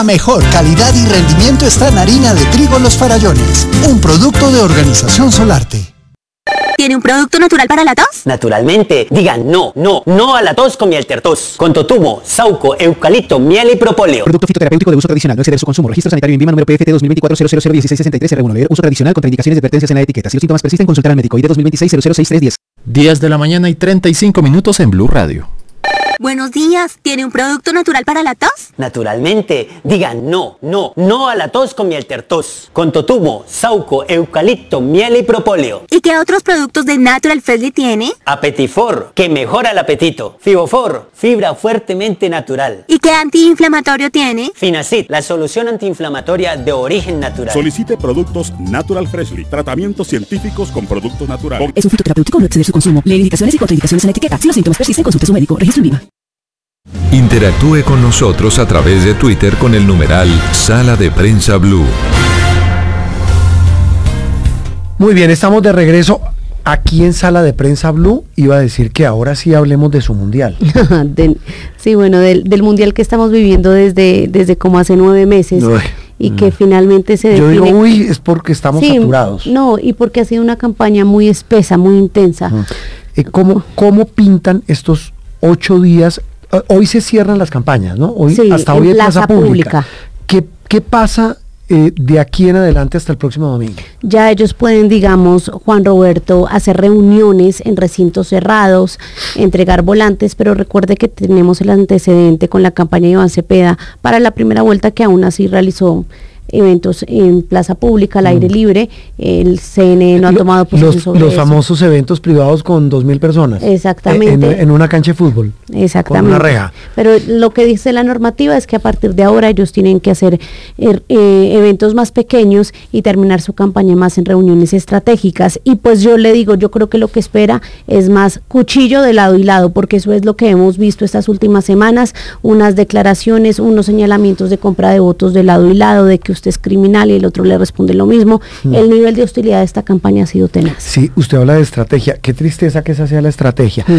Mejor calidad y rendimiento está en harina de trigo Los Farallones, un producto de Organización Solarte. ¿Tiene un producto natural para la tos? Naturalmente. Digan no a la tos con miel tertos. Con totumo, sauco, eucalipto, miel y propóleo. Producto fitoterapéutico de uso tradicional. No exceder su consumo. Registro sanitario INVIMA número PFT 2024-001663-R1. Leer uso tradicional. Contraindicaciones y advertencias en la etiqueta. Si los síntomas persisten, consultar al médico. ID 2026-006310. 10 de la mañana y 35 minutos en Blue Radio. Buenos días. ¿Tiene un producto natural para la tos? Naturalmente. Digan no a la tos con miel tertos. Con totumo, sauco, eucalipto, miel y propóleo. ¿Y qué otros productos de Natural Freshly tiene? Apetifor, que mejora el apetito. Fibofor, fibra fuertemente natural. ¿Y qué antiinflamatorio tiene? Finacid, la solución antiinflamatoria de origen natural. Solicite productos Natural Freshly. Tratamientos científicos con productos naturales. Es un fitoterapéutico, no exceder su consumo. Lee indicaciones y contraindicaciones en la etiqueta. Si los síntomas persisten, consulte a su médico. Registro INVIMA. Interactúe con nosotros a través de Twitter con el numeral Sala de Prensa Blue. Muy bien, estamos de regreso aquí en Sala de Prensa Blue. Iba a decir que ahora sí hablemos de su mundial. Sí, bueno, del mundial que estamos viviendo desde como hace 9 meses. Y que finalmente se define. Yo digo, es porque estamos saturados. No, y porque ha sido una campaña muy espesa, muy intensa. ¿Cómo pintan estos 8 días? Hoy se cierran las campañas, ¿no? Hasta hoy en Plaza Pública. ¿Qué pasa de aquí en adelante hasta el próximo domingo? Ya ellos pueden, digamos, Juan Roberto, hacer reuniones en recintos cerrados, entregar volantes, pero recuerde que tenemos el antecedente con la campaña de Iván Cepeda para la primera vuelta, que aún así realizó eventos en plaza pública, al aire libre. El CNE no ha tomado posición sobre los eso. Famosos eventos privados con 2.000 personas. Exactamente. En una cancha de fútbol. Exactamente. Con una reja. Pero lo que dice la normativa es que a partir de ahora ellos tienen que hacer eventos más pequeños y terminar su campaña más en reuniones estratégicas. Y pues yo le digo, yo creo que lo que espera es más cuchillo de lado y lado, porque eso es lo que hemos visto estas últimas semanas, unas declaraciones, unos señalamientos de compra de votos de lado y lado, de que usted es criminal y el otro le responde lo mismo. El nivel de hostilidad de esta campaña ha sido tenaz. Sí, usted habla de estrategia. Qué tristeza que esa sea la estrategia.